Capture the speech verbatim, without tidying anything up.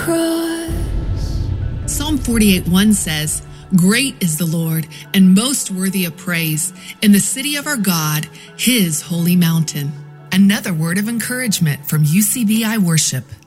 Psalm forty-eight one says, "Great is the Lord and most worthy of praise in the city of our God, his holy mountain." Another word of encouragement from U C B I Worship.